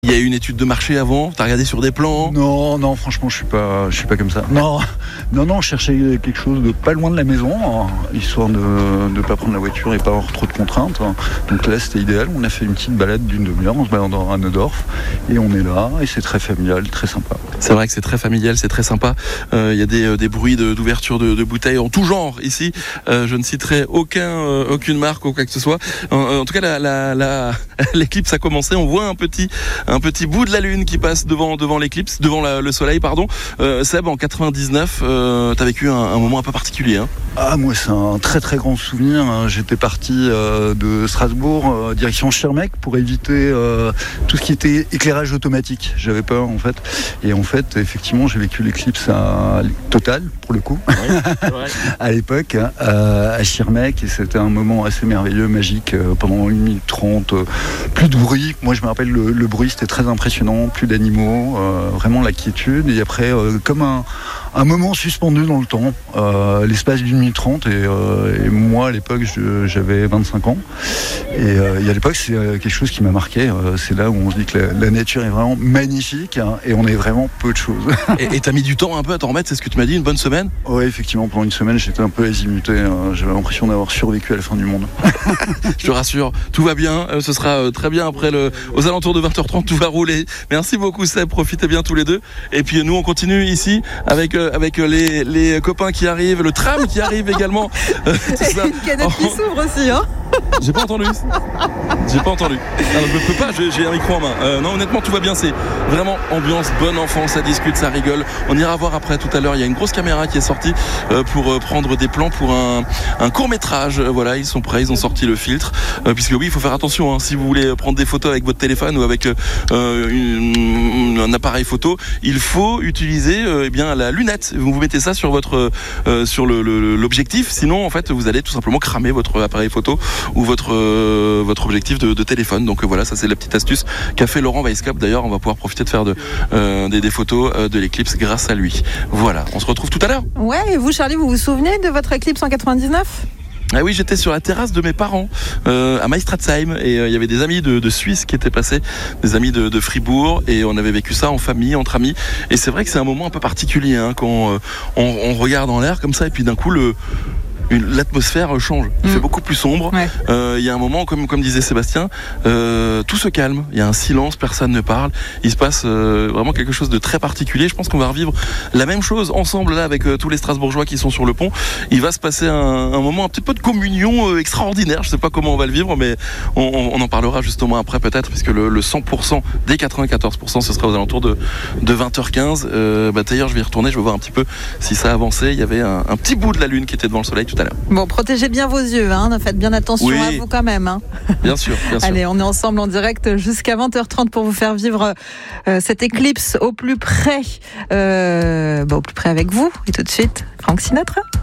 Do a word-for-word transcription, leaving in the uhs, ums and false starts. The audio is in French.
Il y a eu une étude de marché avant, t'as regardé sur des plans? Non, non, franchement, je suis pas, je suis pas comme ça. Non, non, non, je cherchais quelque chose de pas loin de la maison, histoire de ne pas prendre la voiture et pas avoir trop de contraintes. Donc là, c'était idéal. On a fait une petite balade d'une demi-heure en se baladant à Neudorf et on est là et c'est très familial, très sympa. C'est vrai que c'est très familial, c'est très sympa. Il euh, y a des, des bruits de, d'ouverture de, de bouteilles en tout genre ici. Euh, je ne citerai aucun, euh, aucune marque ou quoi que ce soit. En, en tout cas, la, la, la, l'éclipse a commencé. On voit un petit, un petit bout de la lune qui passe devant, devant l'éclipse, devant la, le soleil, pardon. Euh, Seb, en quatre-vingt-dix-neuf, euh, t'as vécu un, un moment un peu particulier. Hein. Ah, moi, c'est un très très grand souvenir. J'étais parti euh, de Strasbourg, euh, direction Schirmeck, pour éviter euh, tout ce qui était éclairage automatique. J'avais peur, en fait. Et en fait, effectivement, j'ai vécu l'éclipse à Total, pour le coup, ouais, à l'époque, euh, à Schirmeck. Et c'était un moment assez merveilleux, magique, euh, pendant une minute trente. Euh, plus de bruit. Moi, je me rappelle, le, le bruit, c'était très impressionnant. Plus d'animaux, euh, vraiment la quiétude. Et après, euh, comme un, un moment suspendu dans le temps, euh, l'espace d'une minute trente. Et, euh, et moi, à l'époque, je, j'avais vingt-cinq ans. Et, euh, et à l'époque, c'est quelque chose qui m'a marqué. Euh, c'est là où on se dit que la, la nature est vraiment magnifique, hein, et on est vraiment peu de choses. Et, et t'as mis du temps un peu à t'en remettre, c'est ce que tu m'as dit, une bonne semaine? Oui, effectivement, pendant une semaine, j'étais un peu azimuté. Euh, j'avais l'impression d'avoir survécu à la fin du monde. Je te rassure, tout va bien. Euh, ce sera euh, très bien après le, aux alentours de vingt heures trente, tout va rouler. Merci beaucoup, Seb. Profitez bien tous les deux. Et puis nous, on continue ici avec euh, avec les les copains qui arrivent, le tram qui arrive également. Euh, tout ça. Une canette oh. qui s'ouvre aussi, hein. J'ai pas entendu. J'ai pas entendu. Alors, je peux pas, j'ai, j'ai un micro en main. Euh, non, honnêtement, tout va bien. C'est vraiment ambiance, bon enfant, ça discute, ça rigole. On ira voir après tout à l'heure. Il y a une grosse caméra qui est sortie euh, pour euh, prendre des plans pour un, un court métrage. Euh, voilà, ils sont prêts, ils ont sorti le filtre. Euh, puisque oui, il faut faire attention. Hein, si vous voulez prendre des photos avec votre téléphone ou avec euh, une, un appareil photo, il faut utiliser euh, eh bien la lunette. Vous vous mettez ça sur votre euh, sur le, le, l'objectif. Sinon, en fait, vous allez tout simplement cramer votre appareil photo ou votre euh, votre objectif de, de téléphone. Donc euh, voilà, ça c'est la petite astuce qu'a fait Laurent Weisskopf. D'ailleurs, on va pouvoir profiter de faire de, euh, des, des photos euh, de l'éclipse grâce à lui. Voilà, on se retrouve tout à l'heure. Ouais, et vous Charlie, vous vous souvenez de votre éclipse en quatre-vingt-dix-neuf ? Ah oui, j'étais sur la terrasse de mes parents euh, à Meistratzheim et il euh, y avait des amis de, de Suisse qui étaient passés, des amis de, de Fribourg, et on avait vécu ça en famille, entre amis. Et c'est vrai que c'est un moment un peu particulier, hein, quand euh, on, on regarde en l'air comme ça et puis d'un coup le Une, l'atmosphère change, il mmh. fait beaucoup plus sombre. Ouais. Euh, il y a un moment, comme, comme disait Sébastien, euh, tout se calme, il y a un silence, personne ne parle, il se passe euh, vraiment quelque chose de très particulier. Je pense qu'on va revivre la même chose ensemble là avec euh, tous les Strasbourgeois qui sont sur le pont. Il va se passer un, un moment un petit peu de communion euh, extraordinaire. Je sais pas comment on va le vivre, mais on, on en parlera justement après peut-être, puisque le, le cent pour cent des quatre-vingt-quatorze pour cent ce sera aux alentours de, de vingt heures quinze. Euh, bah, d'ailleurs, je vais y retourner, je vais voir un petit peu si ça a avancé. Il y avait un, un petit bout de la lune qui était devant le soleil tout à l'heure. Bon, protégez bien vos yeux, hein. Faites bien attention oui. à vous quand même. Hein. Bien sûr, bien sûr. Allez, on est ensemble en direct jusqu'à vingt heures trente pour vous faire vivre euh, cette éclipse au plus près, euh, bah, au plus près avec vous. Et tout de suite, Frank Sinatra.